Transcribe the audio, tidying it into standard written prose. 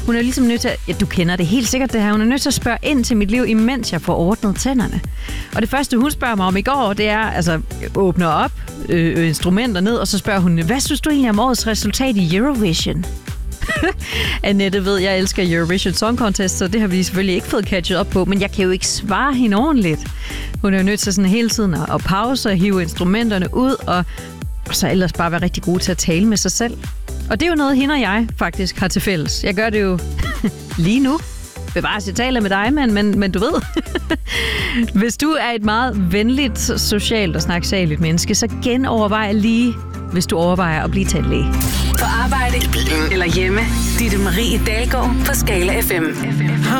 Hun er ligesom nødt til at, du kender det helt sikkert det her, hun er nødt til at spørge ind til mit liv, imens jeg får ordnet tænderne. Og det første, hun spørger mig om i går, det er, altså, åbner op, instrumenter ned, og så spørger hun, hvad synes du egentlig om årets resultat i Eurovision? Annette ved, jeg elsker Eurovision Song Contest, så det har vi selvfølgelig ikke fået catchet op på, men jeg kan jo ikke svare hende ordentligt. Hun er jo nødt til sådan hele tiden at pause og hive instrumenterne ud, og så ellers bare være rigtig god til at tale med sig selv. Og det er jo noget, hende og jeg faktisk har til fælles. Jeg gør det jo lige nu. Bevares, jeg taler med dig, men du ved. Hvis du er et meget venligt, socialt og snaksaligt menneske, så genovervej lige, hvis du overvejer at blive tandlæge. På arbejde, i bilen eller hjemme. Ditte Marie Dalgaard på Skala FM.